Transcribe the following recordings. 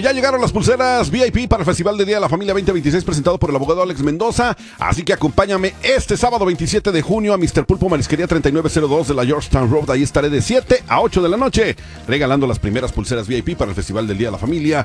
Ya llegaron las pulseras VIP para el Festival de Día de la Familia 2026 presentado por el abogado Alex Mendoza. Así que acompáñame este sábado 27 de junio a Mr. Pulpo Marisquería 3902 de la Georgetown Road. Ahí estaré de 7 a 8 de la noche regalando las primeras pulseras VIP para el Festival del Día de la Familia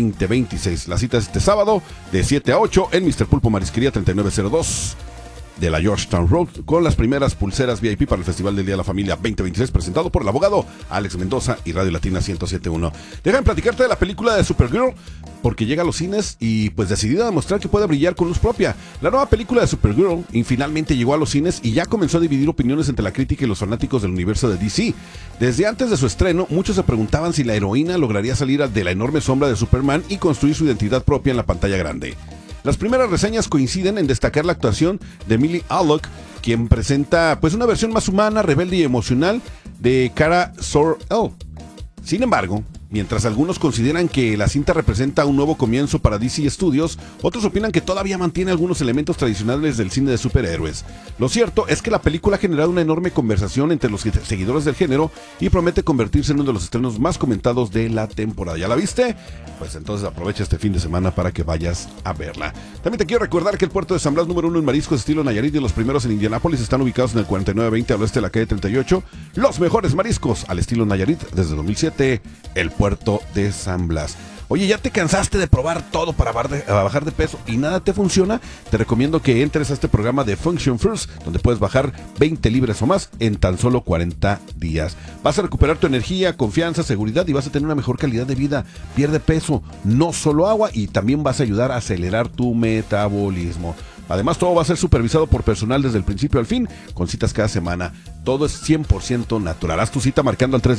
2026. La cita es este sábado de 7 a 8 en Mr. Pulpo Marisquería 3902 de la Georgetown Road con las primeras pulseras VIP para el Festival del Día de la Familia 2026 presentado por el abogado Alex Mendoza y Radio Latina 107.1. Déjame platicarte de la película de Supergirl porque llega a los cines y pues decidida a demostrar que puede brillar con luz propia. La nueva película de Supergirl finalmente llegó a los cines y ya comenzó a dividir opiniones entre la crítica y los fanáticos del universo de DC. Desde antes de su estreno, muchos se preguntaban si la heroína lograría salir de la enorme sombra de Superman y construir su identidad propia en la pantalla grande. Las primeras reseñas coinciden en destacar la actuación de Millie Alcock, quien presenta pues una versión más humana, rebelde y emocional de Kara Zor-El. Sin embargo, mientras algunos consideran que la cinta representa un nuevo comienzo para DC Studios, otros opinan que todavía mantiene algunos elementos tradicionales del cine de superhéroes. Lo cierto es que la película ha generado una enorme conversación entre los seguidores del género y promete convertirse en uno de los estrenos más comentados de la temporada. ¿Ya la viste? Pues entonces aprovecha este fin de semana para que vayas a verla. También te quiero recordar que el puerto de San Blas número 1 en mariscos estilo Nayarit y los primeros en Indianápolis están ubicados en el 4920 al oeste de la calle 38. Los mejores mariscos al estilo Nayarit desde 2007, el puerto de San Blas. Oye, ¿ya te cansaste de probar todo para bajar de peso y nada te funciona? Te recomiendo que entres a este programa de Function First, donde puedes bajar 20 libras o más en tan solo 40 días. Vas a recuperar tu energía, confianza, seguridad y vas a tener una mejor calidad de vida. Pierde peso, no solo agua, y también vas a ayudar a acelerar tu metabolismo. Además, todo va a ser supervisado por personal desde el principio al fin, con citas cada semana. Todo es 100% natural. Haz tu cita marcando al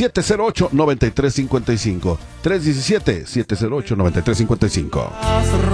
317-708-9355. 317-708-9355.